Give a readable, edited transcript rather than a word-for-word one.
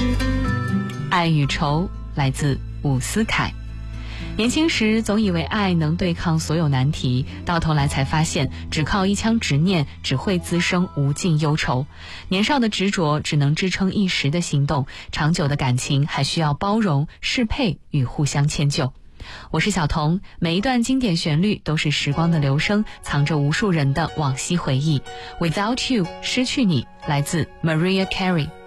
爱与愁来自伍思凯。年轻时总以为爱能对抗所有难题，到头来才发现只靠一腔执念只会滋生无尽忧愁。年少的执着只能支撑一时的心动，长久的感情还需要包容、适配与互相迁就。我是小彤，每一段经典旋律都是时光的流声，藏着无数人的往昔回忆。 Without You 失去你来自 Mariah Carey。